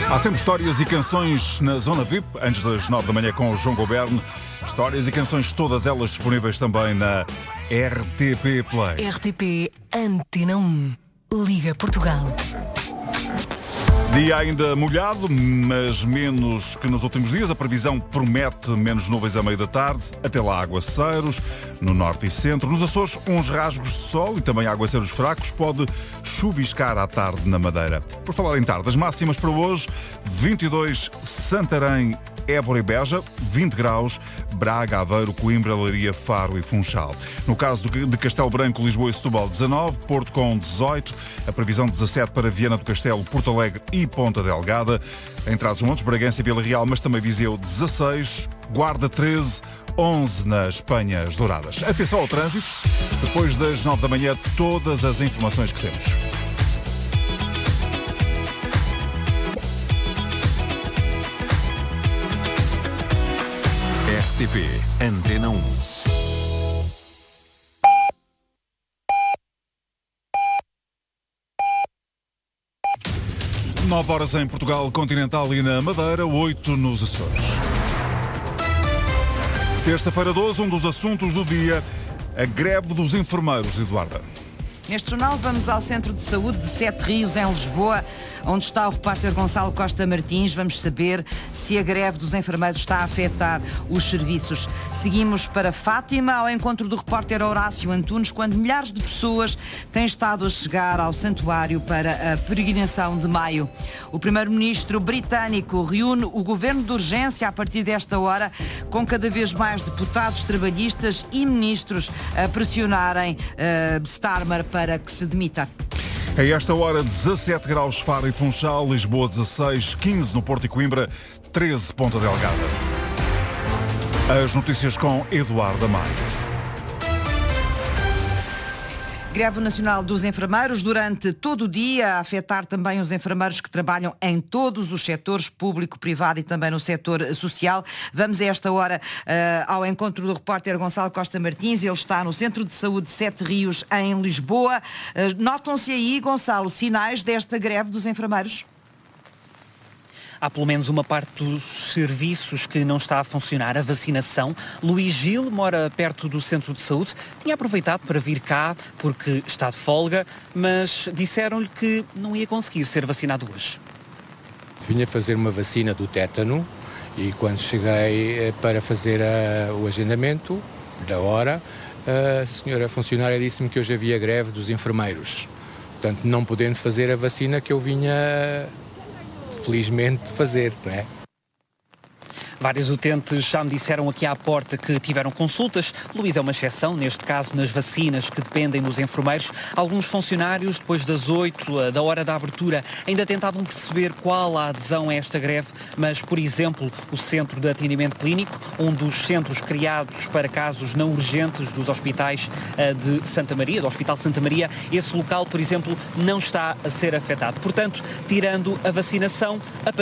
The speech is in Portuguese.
Há sempre histórias e canções na Zona VIP, antes das 9 da manhã com o João Goberno. Histórias e canções, todas elas disponíveis também na RTP Play. RTP Antena 1. Liga Portugal. Dia ainda molhado, mas menos que nos últimos dias. A previsão promete menos nuvens à meia da tarde. Até lá, aguaceiros no norte e centro. Nos Açores, uns rasgos de sol e também aguaceiros fracos. Pode chuviscar à tarde na Madeira. Por falar em tarde, as máximas para hoje: 22 Santarém, Évora e Beja, 20 graus, Braga, Aveiro, Coimbra, Leiria, Faro e Funchal. No caso de Castelo Branco, Lisboa e Setúbal, 19, Porto com 18, a previsão 17 para Viana do Castelo, Porto Alegre e Ponta Delgada, em Trás-os-Montes, Bragança e Vila Real, mas também Viseu, 16, Guarda 13, 11 nas Penhas Douradas. Atenção ao trânsito, depois das 9 da manhã, todas as informações que temos. RTP Antena 1. Nove horas em Portugal continental e na Madeira, 8 nos Açores. Terça-feira 12, um dos assuntos do dia, a greve dos enfermeiros, Eduarda. Neste jornal vamos ao Centro de Saúde de Sete Rios, em Lisboa, onde está o repórter Gonçalo Costa Martins. Vamos saber se a greve dos enfermeiros está a afetar os serviços. Seguimos para Fátima, ao encontro do repórter Horácio Antunes, quando milhares de pessoas têm estado a chegar ao santuário para a peregrinação de maio. O primeiro-ministro britânico reúne o governo de urgência a partir desta hora, com cada vez mais deputados trabalhistas e ministros a pressionarem Starmer para que se demita. A esta hora, 17 graus Faro e Funchal, Lisboa 16, 15 no Porto e Coimbra, 13 Ponta Delgada. As notícias com Eduardo Amaro. Greve nacional dos enfermeiros durante todo o dia, a afetar também os enfermeiros que trabalham em todos os setores, público, privado e também no setor social. Vamos a esta hora ao encontro do repórter Gonçalo Costa Martins. Ele está no Centro de Saúde de Sete Rios, em Lisboa. Notam-se aí, Gonçalo, sinais desta greve dos enfermeiros? Há pelo menos uma parte dos serviços que não está a funcionar, a vacinação. Luís Gil mora perto do Centro de Saúde, tinha aproveitado para vir cá porque está de folga, mas disseram-lhe que não ia conseguir ser vacinado hoje. Vinha fazer uma vacina do tétano e quando cheguei para fazer o agendamento da hora, a senhora funcionária disse-me que hoje havia greve dos enfermeiros. Portanto, não podendo fazer a vacina que eu vinha felizmente fazer, não é? Vários utentes já me disseram aqui à porta que tiveram consultas. Luís é uma exceção, neste caso nas vacinas que dependem dos enfermeiros. Alguns funcionários, depois das 8, da hora da abertura, ainda tentavam perceber qual a adesão a esta greve, mas, por exemplo, o Centro de Atendimento Clínico, um dos centros criados para casos não urgentes dos hospitais de Santa Maria, do Hospital Santa Maria, esse local, por exemplo, não está a ser afetado. Portanto, tirando a vacinação,